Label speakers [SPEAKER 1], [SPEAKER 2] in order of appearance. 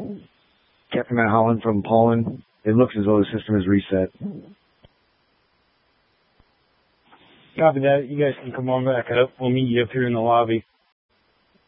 [SPEAKER 1] Captain Matt Holland from Poland. It looks as though the system is reset.
[SPEAKER 2] Copy that. You guys can come on back up. We'll meet you up here in the lobby.